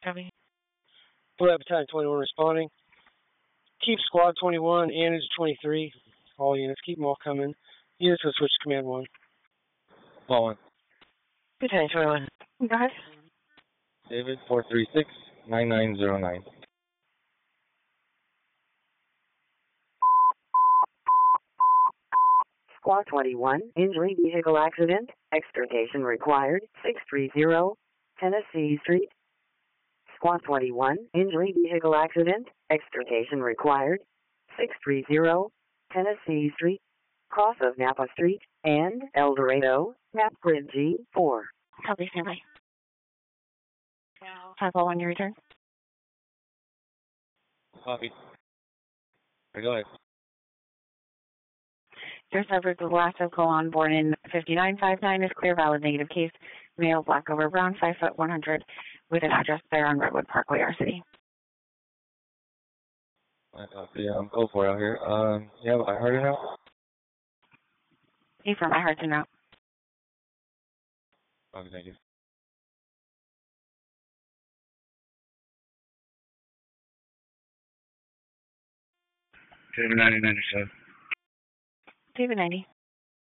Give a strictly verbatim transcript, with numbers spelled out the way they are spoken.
Copy. Bullet Battalion twenty-one responding. Keep Squad twenty-one and Ninja twenty-three. All units, keep them all coming. Units will switch to Command one. Ball one. Battalion twenty-one. Go ahead. David, four three six, nine nine zero nine. Squad twenty-one, injury vehicle accident, extrication required, six three zero, Tennessee Street. Squad twenty-one, injury vehicle accident, extrication required, six three zero, Tennessee Street, cross of Napa Street, and El Dorado, map grid G four. Copy, standby. five oh one, your return. Copy. Go ahead. Your subject was last vehicle on board in fifty-nine fifty-nine is clear, valid, negative case, male, black over brown, five foot one hundred, with an address there on Redwood Parkway, our city. I copy. I'm go for it out here. Um, yeah, I heard it now. Hey, from I heard you now. Okay, thank you. David ninety ninety-seven. David ninety.